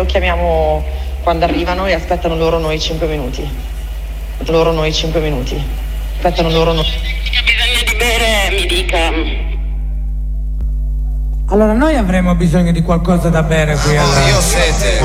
lo chiamiamo quando arrivano e aspettano loro noi 5 minuti. Aspettano loro noi. Ha bisogno di bere, mi dica. Allora noi avremo bisogno di qualcosa da bere qui. Io sete.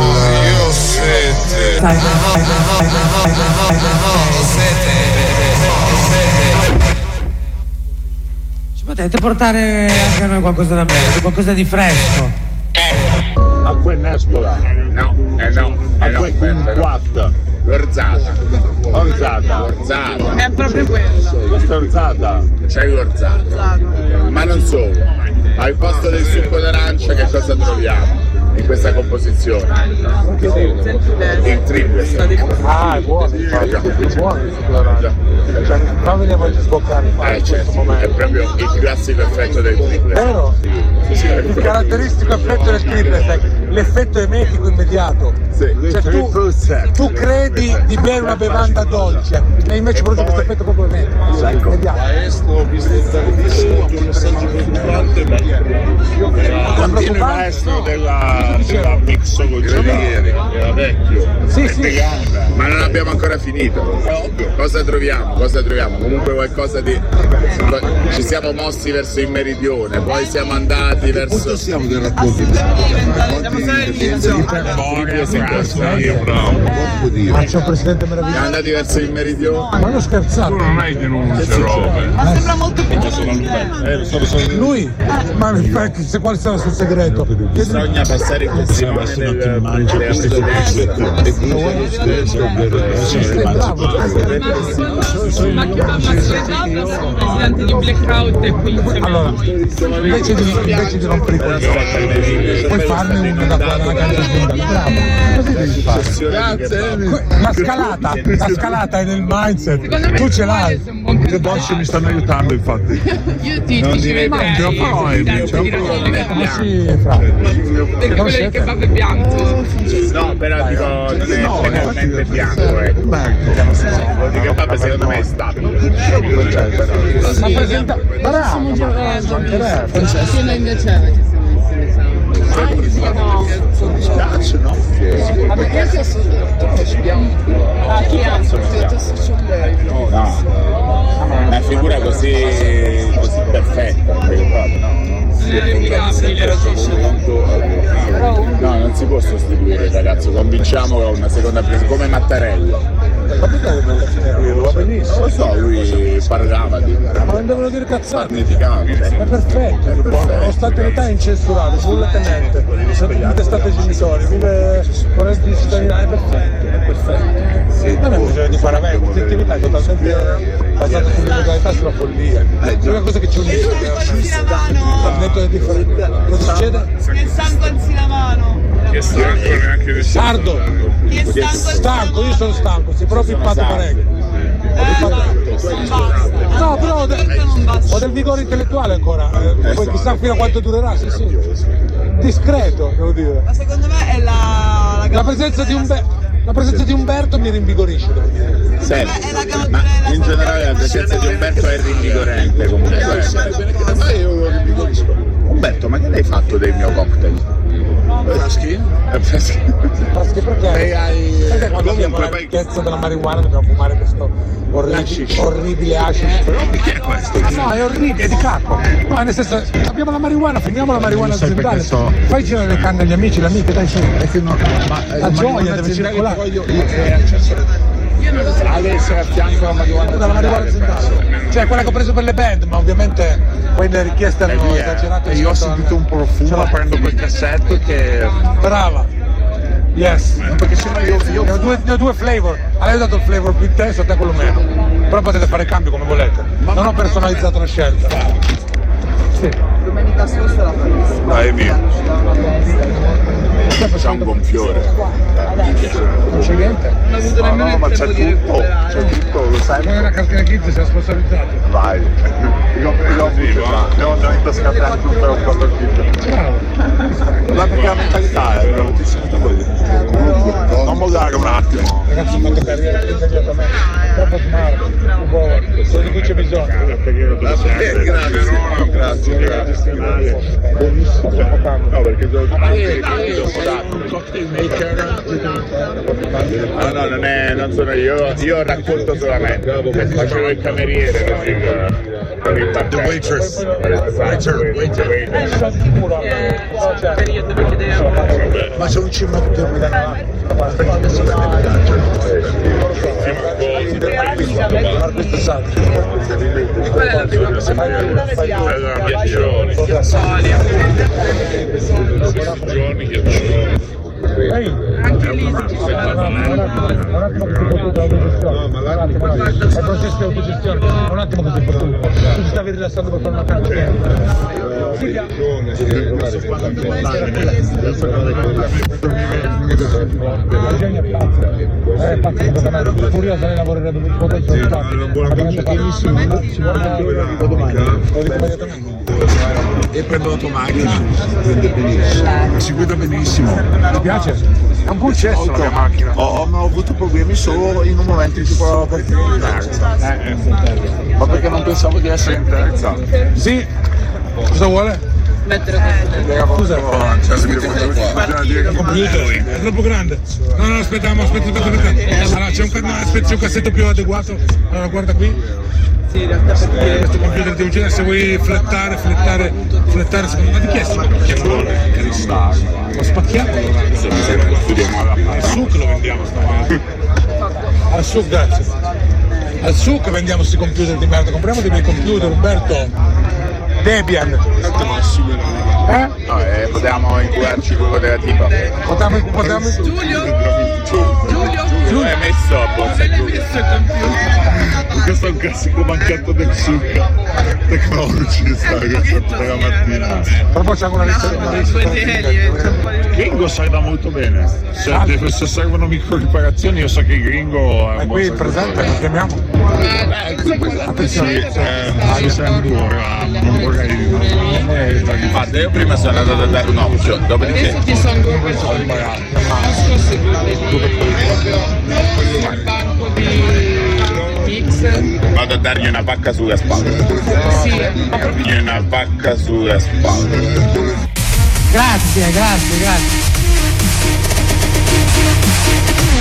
Ci potete portare anche a noi qualcosa da bere, qualcosa di fresco? Acqua in nescola. No. Acqua in quattro. L'orzata. È proprio quello. Questa è orzata. C'è l'orzata. Ma non solo. Al posto del succo d'arancia che cosa troviamo in questa composizione? Il triple. Ah, è buono, è buono il succo d'arancia. Fammi ne voglio sboccare. Certo, è proprio il classico effetto del triple. Vero? Sì, Il caratteristico effetto del triple, l'effetto emetico immediato. Sì. Cioè tu credi di bere una bevanda dolce e invece produce questo effetto proprio emetico. Immediato. Maestro, visto il messaggio preoccupante, Continua il maestro della mixologia, era vecchio, Sì. ma non abbiamo ancora finito. Cosa troviamo? Comunque qualcosa di... Ci siamo mossi verso il meridione, poi siamo andati verso... siamo dei racconti. Ma c'è un presidente Siamo meraviglioso. andati verso il meridione. Ma non scherzate. Non hai denunce, robe. Ma sembra molto più. Lui? Ma infatti, se quale stava sul segreto? Bisogna passare il testimone del Ma che mamma sono presidente di Blackout e qui Allora, invece di rompere i coglioni, puoi farne uno da qua dalla canna sbondata. Bravo, così devi fare. Grazie. La scalata è nel mindset, Secondo me tu ce l'hai. Le docce mi stanno aiutando, infatti. io ti ci vedrei. Ce la farò, Amy, ce la farò. Come si fa? Perché quello del kebab è bianco. No, però dico, non è penalmente bianco, ecco. Di kebab secondo me è stabile. Ma presenta... Bravo, Sì, noi invece Piacciono? ma perché No, una figura così perfetta, no, non si può sostituire il ragazzo, convinciamolo una seconda presa, come Mattarella. Ma perché non lo va benissimo? Non lo so, lui parlava di... Ma non devono dire cazzate. Magnificante. È perfetto, nonostante l'età è incensurato, nulla tenente, vive testate genitori, vive con reddito di cittadinanza, è perfetto. Sì, non è bisogno di fare avere, l'oggettività è totalmente basata sull'illegalità e sulla follia. È una cosa che ci unisce. Netto è differente. Cosa succede? Che stanco alzi la mano. Che stanco neanche di Sardo! Che Stanco, io sono stanco, si è proprio pippato parecchio. Non basta. No, però ho del vigore intellettuale ancora, poi chissà fino a quanto durerà, sì. Discreto, devo dire. Ma secondo me è La presenza di Umberto mi rinvigorisce, devo dire. Senti, ma in generale la presenza di Umberto è rinvigorente comunque. Ma io lo rinvigorisco. Umberto, ma che ne hai fatto del mio cocktail? Fraschi? Perché quando abbiamo la ricchezza della marijuana dobbiamo fumare questo orribile hashish. Chi è questo? No, è orribile, è di cacco. No, nel senso, abbiamo la marijuana, finiamo la marijuana aziendale. Fai girare le canne agli amici, le amiche, dai su. La gioia deve circolare. Io non lo so. Adesso a fianco la marijuana aziendale. Cioè quella che ho preso per le band, ma ovviamente poi le richieste hanno esagerato. Io ho sentito un profumo aprendo quel cassetto che... Brava. Yes. Perché sennò io Ne ho due flavor. A lei ho dato il flavor più intenso, a te quello meno. Però potete fare cambio come volete. Non ho personalizzato la scelta. Sì. Domenica scorsa la faremo. Dai, via. C'è un gonfiore. Non c'è niente? Non ho avuto nemmeno ma il c'è tempo di tutto, recuperare. c'è tutto, lo sai. Come una cartina Kids si è sponsorizzato. Vai. Io ho già intascato tutto per un po' per tutto. Bravo. La perché la mentalità è non mollare un attimo. Ragazzi, ho fatto carriera immediatamente. Troppo smart, quello di cui c'è bisogno. Grazie. Buonissimo, sto focando. No, perché dopo un cocktail maker. No, non sono io racconto solamente. Facevo il cameriere così con il The waitress. Waiter. Ma c'è un cimetto che mi dà questo saggio. Qual è la prima anche lì un attimo che ti porto l'autogestione. È processo di autogestione, un attimo che ti porto. Tu ti stavi rilassando per fare una canzone. Eugenia è pazza completamente, curiosa, lei lavorerebbe per il potere E prendo l'automacchina, prende benissimo, si guida benissimo. Ti piace? È un processo la mia macchina. Ho avuto problemi solo in un momento in cui provavo a partire in terza. Ma perché non pensavo di essere in terza. Sì, cosa vuole? Scusa, è troppo grande. No, aspetta. Allora c'è un cassetto più adeguato. Allora guarda qui. sì, in realtà perché Questo computer di Eugenia, se vuoi flettare, secondo me di chi è sto computer? Lo spacchiamo? Al SUC lo vendiamo stavolta. Al SUC, grazie. Al SUC vendiamo sti computer di merda, compriamo dei bei computer, Umberto. Debian. Potevamo incurarci quello della tipa. Potevamo... Giulio hai messo a borsa l'hai messo il computer? Questo è un classico manchetto del SUC Technology, sai, questa mattina. Proprio c'è una Gringo sai da molto bene. Se servono micro riparazioni, io so che Gringo è qui presente, lo chiamiamo. Attenzione, mi sento ora, non vorrei Guarda, io prima sono andato a dare un occhio, dopodiché Adesso ti sono nascosto il banco di X. vado a dargli una pacca sulla spalla. Sì. Una pacca sulla spalla. Grazie.